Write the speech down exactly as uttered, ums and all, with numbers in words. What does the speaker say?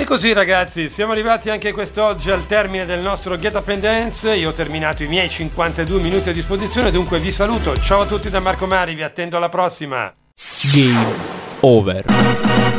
E così ragazzi, siamo arrivati anche quest'oggi al termine del nostro Get Up and Dance. Io ho terminato i miei cinquantadue minuti a disposizione, dunque vi saluto. Ciao a tutti da Marco Mari, vi attendo alla prossima. Game over.